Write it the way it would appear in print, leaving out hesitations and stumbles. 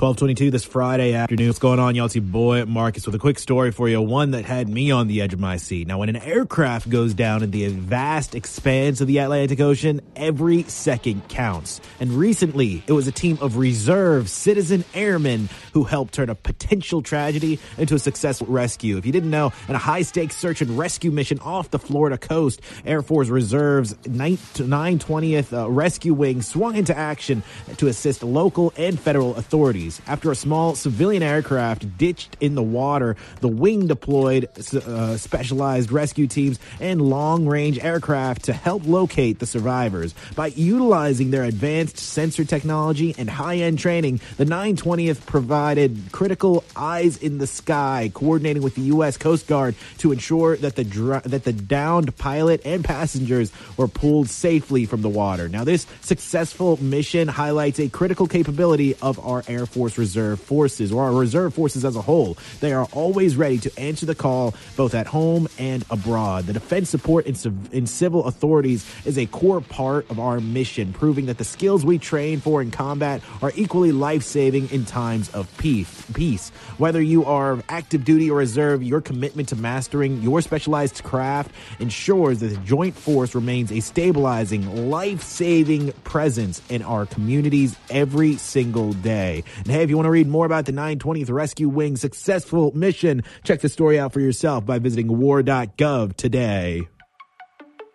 12:22 this Friday afternoon. What's going on, y'all? It's your boy Marcus with a quick story for you, one that had me on the edge of my seat. Now, when an aircraft goes down in the vast expanse of the Atlantic Ocean, every second counts. And recently, it was a team of reserve citizen airmen who helped turn a potential tragedy into a successful rescue. If you didn't know, in a high-stakes search and rescue mission off the Florida coast, Air Force Reserve's 920th Rescue Wing swung into action to assist local and federal authorities. After a small civilian aircraft ditched in the water, the wing deployed specialized rescue teams and long-range aircraft to help locate the survivors. By utilizing their advanced sensor technology and high-end training, the 920th provided critical eyes in the sky, coordinating with the U.S. Coast Guard to ensure that the downed pilot and passengers were pulled safely from the water. Now, this successful mission highlights a critical capability of our Air Force Reserve Forces, or our reserve forces as a whole. They are always ready to answer the call, both at home and abroad. The defense support in civil authorities is a core part of our mission, proving that the skills we train for in combat are equally life-saving in times of peace. Whether you are active duty or reserve, your commitment to mastering your specialized craft ensures that the joint force remains a stabilizing, life-saving presence in our communities every single day. And hey, if you want to read more about the 920th Rescue Wing successful mission, check the story out for yourself by visiting war.gov today.